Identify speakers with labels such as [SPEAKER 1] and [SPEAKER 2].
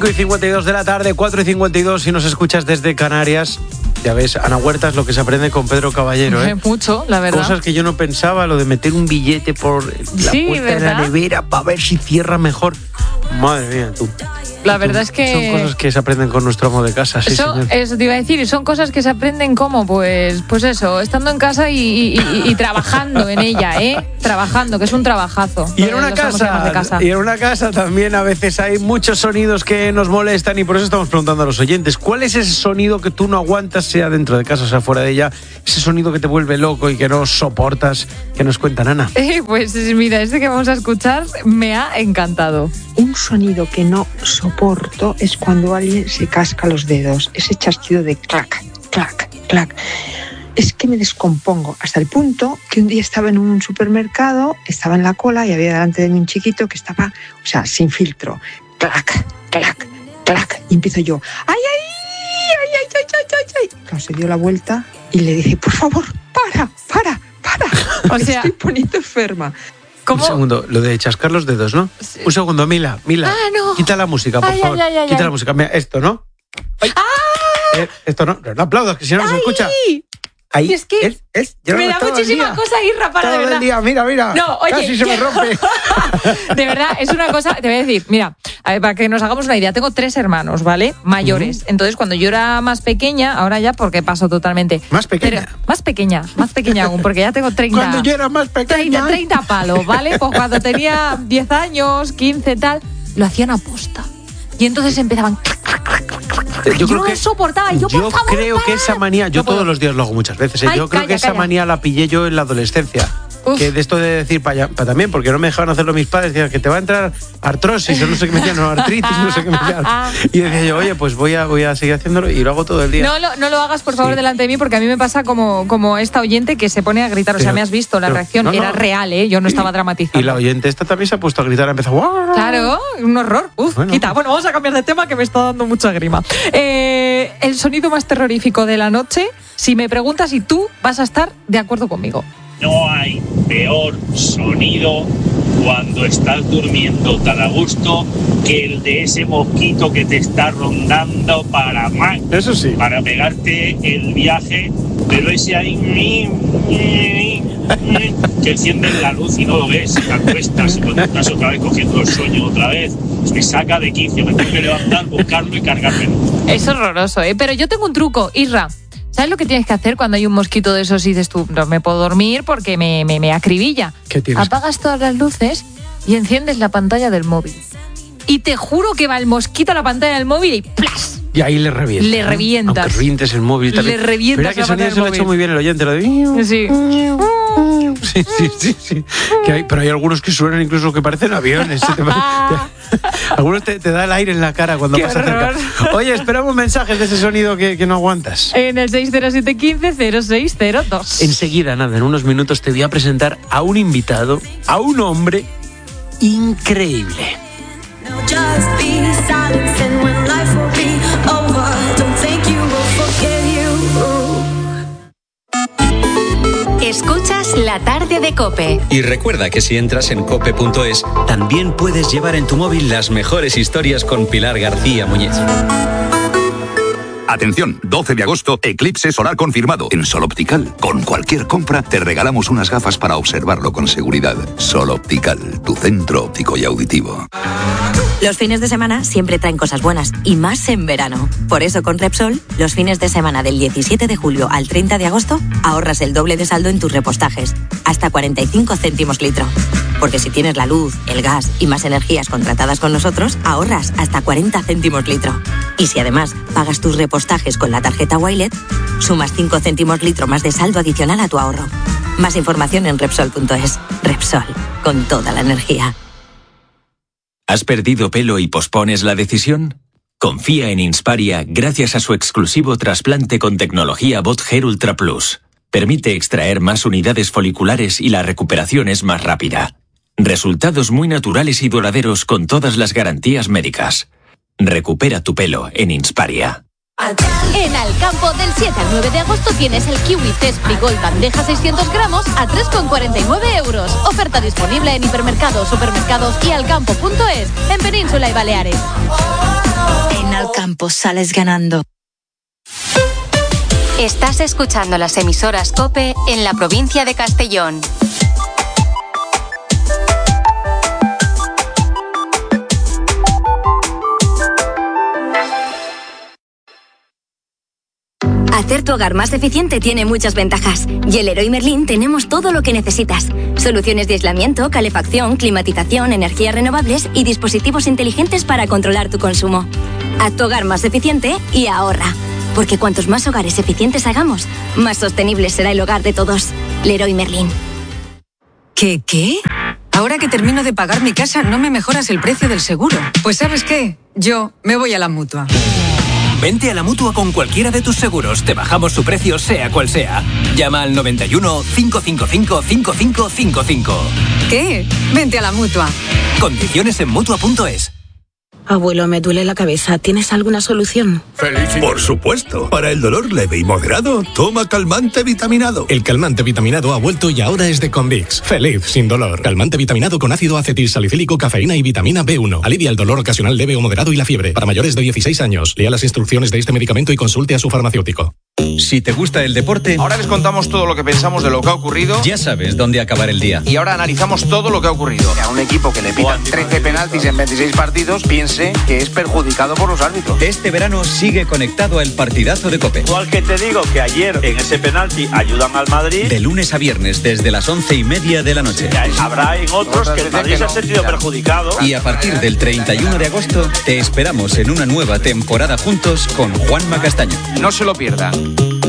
[SPEAKER 1] 5:52 de la tarde, 4:52 si nos escuchas desde Canarias. Ya ves, Ana Huerta es lo que se aprende con Pedro Caballero, ¿eh?
[SPEAKER 2] Mucho, la verdad.
[SPEAKER 1] Cosas que yo no pensaba, lo de meter un billete por la puerta de la nevera para ver si cierra mejor. Madre mía, tú.
[SPEAKER 2] La verdad es que...
[SPEAKER 1] Son cosas que se aprenden con nuestro amo de casa, sí, señor.
[SPEAKER 2] Eso te iba a decir, y son cosas que se aprenden como, pues eso, estando en casa y trabajando en ella, trabajando, que es un trabajazo.
[SPEAKER 1] Y en una casa también a veces hay muchos sonidos que nos molestan y por eso estamos preguntando a los oyentes, ¿cuál es ese sonido que tú no aguantas, sea dentro de casa o sea fuera de ella? Ese sonido que te vuelve loco y que no soportas, que nos cuenta Ana.
[SPEAKER 2] Pues mira, este que vamos a escuchar me ha encantado.
[SPEAKER 3] Un sonido que no soporto es cuando alguien se casca los dedos, ese chasquido de clac, clac, clac. Es que me descompongo hasta el punto que un día estaba en un supermercado, estaba en la cola y había delante de mí un chiquito que estaba, sin filtro, clac, clac, clac, y empiezo yo, ¡ay, ay, ay, ay, ay, ay, ay! Claro, se dio la vuelta y le dije, por favor, para,
[SPEAKER 2] o sea,
[SPEAKER 3] estoy poniendo enferma.
[SPEAKER 2] ¿Cómo?
[SPEAKER 1] Un segundo, lo de chascar los dedos, ¿no? Sí. Un segundo, Mila.
[SPEAKER 2] No.
[SPEAKER 1] Quita la música, por favor. Quita la música. Mira, esto, ¿no? Ay. Esto no aplaudas, que si no se escucha.
[SPEAKER 2] Ahí, es que me da muchísima cosa, Irra, para
[SPEAKER 1] todo
[SPEAKER 2] de verdad.
[SPEAKER 1] El día, mira.
[SPEAKER 2] No, oye,
[SPEAKER 1] casi se me rompe.
[SPEAKER 2] De verdad, es una cosa, te voy a decir, mira, para que nos hagamos una idea, tengo 3 hermanos, ¿vale? Mayores. Entonces, cuando yo era más pequeña, ahora ya porque paso totalmente.
[SPEAKER 1] ¿Más pequeña?
[SPEAKER 2] Pero, más pequeña aún, porque ya tengo 30.
[SPEAKER 1] Cuando yo era más pequeña.
[SPEAKER 2] 30 palos, ¿vale? Pues cuando tenía 10 años, 15, tal, lo hacían a posta. Y entonces empezaban... Yo no lo soportaba. Yo
[SPEAKER 1] creo que esa manía, yo todos los días lo hago muchas veces. Yo creo que esa manía la pillé yo en la adolescencia. Uf. Que de esto de decir para también, porque no me dejaban hacerlo mis padres, decían que te va a entrar artrosis o no sé qué me decían, artritis, no sé qué me decían. Y decía yo, oye, pues voy a seguir haciéndolo y lo hago todo el día.
[SPEAKER 2] No lo hagas, por favor, delante de mí, porque a mí me pasa como esta oyente que se pone a gritar. O sea, me has visto, la reacción era real, yo no estaba dramatizando.
[SPEAKER 1] Y la oyente esta también se ha puesto a gritar, ha empezado...
[SPEAKER 2] Claro, un horror. Quita. Bueno, vamos a cambiar de tema que me está dando mucha grima. El sonido más terrorífico de la noche, si me preguntas si tú vas a estar de acuerdo conmigo.
[SPEAKER 4] No hay peor sonido cuando estás durmiendo tan a gusto que el de ese mosquito que te está rondando para
[SPEAKER 1] eso sí,
[SPEAKER 4] para pegarte el viaje, pero ese ahí que enciendes la luz y no lo ves, y te acuestas y cuando estás otra vez cogiendo el sueño otra vez, me saca de quicio, me tengo que levantar, buscarlo y cargármelo.
[SPEAKER 2] Es horroroso, pero yo tengo un truco, Isra. ¿Sabes lo que tienes que hacer cuando hay un mosquito de esos y dices tú, no me puedo dormir porque me acribilla?
[SPEAKER 1] ¿Qué tienes?
[SPEAKER 2] Apagas todas las luces y enciendes la pantalla del móvil. Y te juro que va el mosquito a la pantalla del móvil y +plas.
[SPEAKER 1] Y ahí le revientas.
[SPEAKER 2] Le revientas.
[SPEAKER 1] Aunque revientes el móvil también.
[SPEAKER 2] Le revientas.
[SPEAKER 1] Mira que sonido se lo ha hecho muy bien el oyente. Lo de...
[SPEAKER 2] Sí.
[SPEAKER 1] Sí. Pero hay algunos que suenan incluso que parecen aviones. Algunos te da el aire en la cara cuando pasa cerca. Oye, esperamos mensajes de ese sonido que no aguantas.
[SPEAKER 2] En el 607150602.
[SPEAKER 1] Enseguida, en unos minutos te voy a presentar a un invitado, a un hombre increíble.
[SPEAKER 5] Escuchas La Tarde de COPE.
[SPEAKER 6] Y recuerda que si entras en cope.es, también puedes llevar en tu móvil las mejores historias con Pilar García Muñiz.
[SPEAKER 7] Atención, 12 de agosto, eclipse solar confirmado en Sol Optical. Con cualquier compra te regalamos unas gafas para observarlo con seguridad. Sol Optical, tu centro óptico y auditivo.
[SPEAKER 5] Los fines de semana siempre traen cosas buenas, y más en verano. Por eso con Repsol, los fines de semana del 17 de julio al 30 de agosto, ahorras el doble de saldo en tus repostajes, hasta 45 céntimos litro. Porque si tienes la luz, el gas y más energías contratadas con nosotros, ahorras hasta 40 céntimos litro. Y si además pagas tus repostajes con la tarjeta Wilet, sumas 5 céntimos litro más de saldo adicional a tu ahorro. Más información en Repsol.es. Repsol, con toda la energía.
[SPEAKER 8] ¿Has perdido pelo y pospones la decisión? Confía en Insparia gracias a su exclusivo trasplante con tecnología BotHair Ultra Plus. Permite extraer más unidades foliculares y la recuperación es más rápida. Resultados muy naturales y duraderos con todas las garantías médicas. Recupera tu pelo en Insparia.
[SPEAKER 9] En Alcampo, del 7 al 9 de agosto tienes el Kiwi Zespri Gold bandeja 600 gramos a 3,49 euros. Oferta disponible en hipermercados, supermercados y alcampo.es, en Península y Baleares.
[SPEAKER 10] Ven al campo, sales ganando.
[SPEAKER 11] Estás escuchando las emisoras COPE en la provincia de Castellón.
[SPEAKER 5] Hacer tu hogar más eficiente tiene muchas ventajas. Y en Leroy Merlin tenemos todo lo que necesitas. Soluciones de aislamiento, calefacción, climatización, energías renovables y dispositivos inteligentes para controlar tu consumo. Haz tu hogar más eficiente y ahorra. Porque cuantos más hogares eficientes hagamos, más sostenible será el hogar de todos. Leroy Merlin.
[SPEAKER 12] ¿Qué? Ahora que termino de pagar mi casa, ¿no me mejoras el precio del seguro? Pues ¿sabes qué? Yo me voy a la Mutua.
[SPEAKER 13] Vente a la Mutua con cualquiera de tus seguros. Te bajamos su precio sea cual sea. Llama al 91 555 5555.
[SPEAKER 12] ¿Qué? Vente a la Mutua.
[SPEAKER 13] Condiciones en Mutua.es.
[SPEAKER 14] Abuelo, me duele la cabeza. ¿Tienes alguna solución?
[SPEAKER 15] ¡Feliz! Por supuesto. Para el dolor leve y moderado, toma calmante vitaminado.
[SPEAKER 16] El calmante vitaminado ha vuelto y ahora es de Convix. Feliz, sin dolor. Calmante vitaminado con ácido acetilsalicílico, cafeína y vitamina B1. Alivia el dolor ocasional leve o moderado y la fiebre. Para mayores de 16 años. Lea las instrucciones de este medicamento y consulte a su farmacéutico.
[SPEAKER 6] Si te gusta el deporte,
[SPEAKER 17] ahora les contamos todo lo que pensamos de lo que ha ocurrido.
[SPEAKER 6] Ya sabes dónde acabar el día.
[SPEAKER 17] Y ahora analizamos todo lo que ha ocurrido. A un equipo que le pitan 13 penaltis en 26 partidos, piense que es perjudicado por los árbitros.
[SPEAKER 6] Este verano sigue conectado al partidazo de COPE.
[SPEAKER 4] Igual que te digo que ayer en ese penalti ayudan al Madrid.
[SPEAKER 6] De lunes a viernes desde las 11:30 de la noche.
[SPEAKER 4] Habrá en otros que el Madrid se ha sentido perjudicado.
[SPEAKER 6] Y a partir del 31 de agosto te esperamos en una nueva temporada juntos con Juanma Castaño.
[SPEAKER 17] No se lo pierdan.